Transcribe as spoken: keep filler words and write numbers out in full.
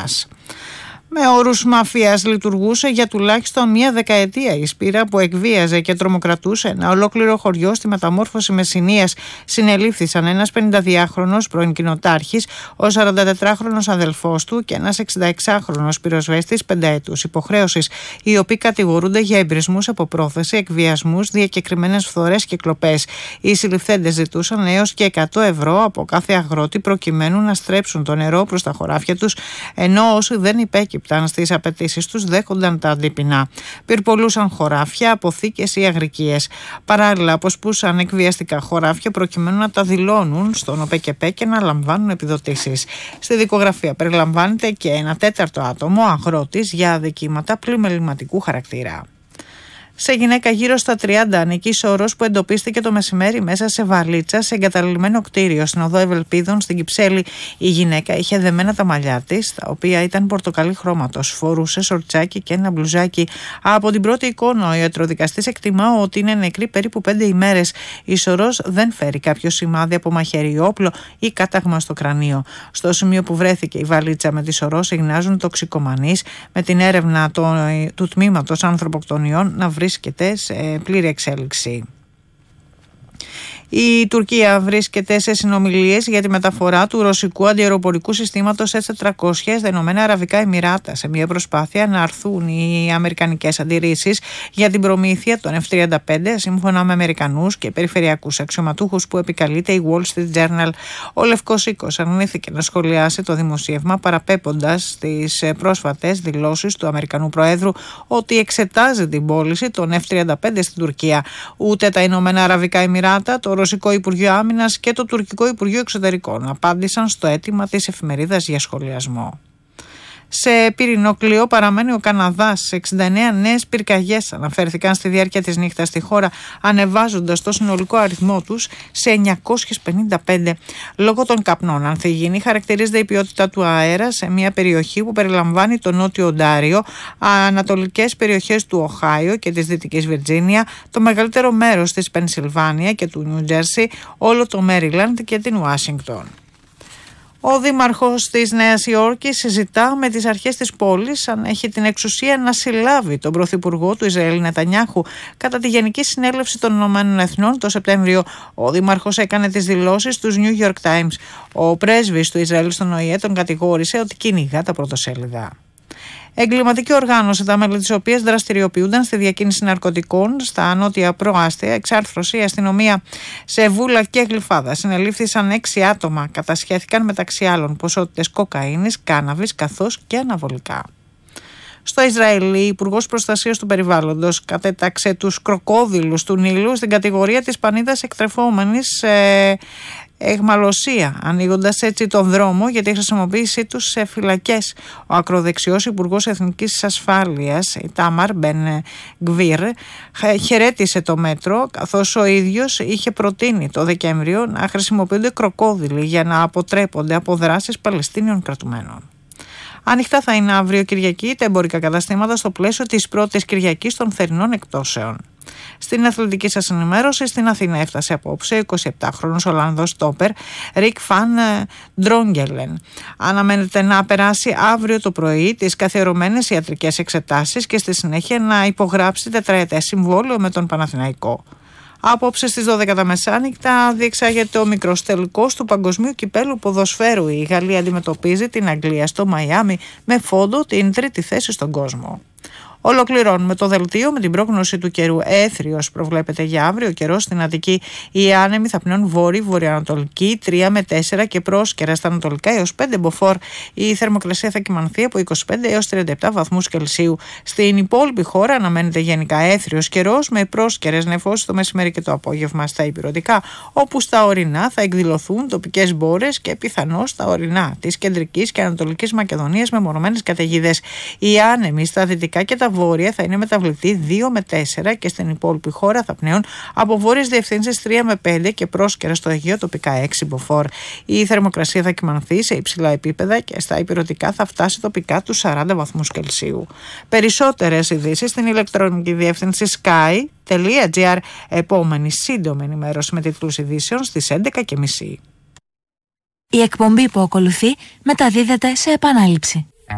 Χαμάς. Με όρους μαφίας λειτουργούσε για τουλάχιστον μία δεκαετία η σπήρα που εκβίαζε και τρομοκρατούσε ένα ολόκληρο χωριό στη μεταμόρφωση Μεσσηνίας. Συνελήφθησαν ένας πενηνταδυάχρονος πρώην κοινοτάρχης, ο σαραντατετράχρονος αδελφός του και ένας εξηνταεξάχρονος πυροσβέστης πενταετούς υποχρέωσης, οι οποίοι κατηγορούνται για εμπρισμούς από πρόθεση, εκβιασμούς, διακεκριμένες φθορές και κλοπές. Οι συλληφθέντες ζητούσαν έως και εκατό ευρώ από κάθε αγρότη προκειμένου να στρέψουν το νερό προς τα χωράφια τους, ενώ όσοι δεν υπέκυπταν στις απαιτήσεις τους δέχονταν τα αντίπεινα. Πυρπολούσαν χωράφια, αποθήκες ή αγρικίες. Παράλληλα, αποσπούσαν εκβιαστικά χωράφια προκειμένου να τα δηλώνουν στον ΟΠΕΚΕΠΕ και να λαμβάνουν επιδοτήσεις. Στη δικογραφία περιλαμβάνεται και ένα τέταρτο άτομο, αγρότης, για αδικήματα πλημεληματικού χαρακτήρα. Σε γυναίκα γύρω στα τριάντα ανήκει σωρός που εντοπίστηκε το μεσημέρι μέσα σε βαλίτσα σε εγκαταλειμμένο κτίριο στην οδό Ευελπίδων στην Κυψέλη. Η γυναίκα είχε δεμένα τα μαλλιά της, τα οποία ήταν πορτοκαλί χρώματος. Φορούσε σορτσάκι και ένα μπλουζάκι. Από την πρώτη εικόνα, ο ιατροδικαστής εκτιμά ότι είναι νεκρή περίπου πέντε ημέρες. Η σωρός δεν φέρει κάποιο σημάδι από μαχαίρι, όπλο ή κάταγμα στο κρανίο. Στο σημείο που βρέθηκε η βαλίτσα με τη σωρό γυμνάζουν τοξικομανείς, με την έρευνα το, του τμήματος ανθρωποκτονιών να βρίσκεται σε πλήρη εξέλιξη. Η Τουρκία βρίσκεται σε συνομιλίες για τη μεταφορά του ρωσικού αντιαεροπορικού συστήματος ες τετρακόσια στα Ηνωμένα Αραβικά Εμιράτα, σε μια προσπάθεια να αρθούν οι αμερικανικές αντιρρήσεις για την προμήθεια των εφ τριάντα πέντε, σύμφωνα με Αμερικανούς και περιφερειακούς αξιωματούχους που επικαλείται η Wall Street Journal. Ο Λευκός Οίκος αρνήθηκε να σχολιάσει το δημοσίευμα, παραπέμποντας στις πρόσφατες δηλώσεις του Αμερικανού Προέδρου ότι εξετάζει την πώληση των εφ τριάντα πέντε στην Τουρκία. Ούτε τα Ηνωμένα Αραβικά Εμιράτα, το Ρωσικό Υπουργείο Άμυνας και το Τουρκικό Υπουργείο Εξωτερικών απάντησαν στο αίτημα της εφημερίδας για σχολιασμό. Σε πυρηνόκλειο παραμένει ο Καναδάς. εξήντα εννέα νέες πυρκαγιές αναφέρθηκαν στη διάρκεια της νύχτας στη χώρα, ανεβάζοντας το συνολικό αριθμό τους σε εννιακόσιες πενήντα πέντε. Λόγω των καπνών ανθυγιεινή χαρακτηρίζεται η ποιότητα του αέρα σε μια περιοχή που περιλαμβάνει το νότιο Οντάριο, ανατολικές περιοχές του Οχάιο και της Δυτικής Βιρτζίνια, το μεγαλύτερο μέρος της Πενσιλβάνια και του Νιου Τζέρσι, όλο το Μέριλαντ και την Ουάσιγκτον. Ο δήμαρχος της Νέας Υόρκης συζητά με τις αρχές της πόλης αν έχει την εξουσία να συλλάβει τον πρωθυπουργό του Ισραήλ Νετανιάχου. Κατά τη Γενική Συνέλευση των Ηνωμένων Εθνών το Σεπτέμβριο, ο δήμαρχος έκανε τις δηλώσεις στους New York Times. Ο πρέσβης του Ισραήλ στον Ο Η Ε τον κατηγόρησε ότι κυνηγά τα πρωτοσέλιδα. Εγκληματική οργάνωση, τα μέλη της οποίας δραστηριοποιούνταν στη διακίνηση ναρκωτικών στα νότια προάστια, εξάρθρωση, αστυνομία σε Βούλα και Γλυφάδα. Συνελήφθησαν έξι άτομα, κατασχέθηκαν μεταξύ άλλων ποσότητες κοκαίνης, κάναβης καθώς και αναβολικά. Στο Ισραήλ, η Υπουργός Προστασίας του Περιβάλλοντος κατέταξε τους κροκόδιλους του Νείλου στην κατηγορία της πανίδας εκτρεφόμενης ε, εχμαλωσία, ανοίγοντας έτσι τον δρόμο για τη χρησιμοποίησή τους σε φυλακές. Ο ακροδεξιός Υπουργός Εθνικής Ασφάλειας, η Τάμαρ Μπεν Γκβίρ, χαιρέτησε το μέτρο, καθώς ο ίδιος είχε προτείνει το Δεκέμβριο να χρησιμοποιούνται κροκόδιλοι για να αποτρέπονται από δράσεις Παλαιστίνιων κρατουμένων. Ανοιχτά θα είναι αύριο Κυριακή τα εμπορικά καταστήματα στο πλαίσιο της πρώτης Κυριακής των θερινών εκτόσεων. Στην αθλητική σας ενημέρωση, στην Αθήνα έφτασε απόψε ο εικοσιεπτάχρονος Ολλανδός στόπερ Ρικ Φαν Ντρόγγελεν. Αναμένεται να περάσει αύριο το πρωί τις καθιερωμένες ιατρικές εξετάσεις και στη συνέχεια να υπογράψει τετραετές συμβόλαιο με τον Παναθηναϊκό. Απόψε στις δώδεκα τα μεσάνυχτα διεξάγεται ο μικρός τελικός του Παγκοσμίου Κυπέλλου Ποδοσφαίρου. Η Γαλλία αντιμετωπίζει την Αγγλία στο Μαϊάμι με φόντο την τρίτη θέση στον κόσμο. Ολοκληρώνουμε το δελτίο με την πρόγνωση του καιρού. Έθριος προβλέπεται για αύριο. Καιρός στην Αττική. Οι άνεμοι θα πνέουν βόρειο-βορειοανατολική τρία με τέσσερα και πρόσκαιρα στα ανατολικά έως πέντε μποφόρ. Η θερμοκρασία θα κυμανθεί από είκοσι πέντε έως τριάντα επτά βαθμούς Κελσίου. Στην υπόλοιπη χώρα αναμένεται γενικά έθριος καιρός με πρόσκαιρες νεφώσεις το μεσημέρι και το απόγευμα στα ηπειρωτικά, όπου στα ορεινά θα εκδηλωθούν τοπικές μπόρες και πιθανώς στα ορεινά της κεντρικής και ανατολικής Μακεδονίας με μεμονωμένες καταιγίδες. Οι άνεμοι στα δυτικά και τα βόρεια θα είναι μεταβλητοί δύο με τέσσερα και στην υπόλοιπη χώρα θα πνέουν από βόρειες διευθύνσεις τρία με πέντε και πρόσκαιρα στο Αιγαίο τοπικά έξι μποφόρ. Η θερμοκρασία θα κυμανθεί σε υψηλά επίπεδα και στα ηπειρωτικά θα φτάσει τοπικά τους σαράντα βαθμούς Κελσίου. Περισσότερες ειδήσεις στην ηλεκτρονική διεύθυνση sky τελεία gr. Επόμενη σύντομη ενημέρωση με τίτλους ειδήσεων στις έντεκα και μισή. Η εκπομπή που ακολουθεί μεταδίδεται σε επανάληψη.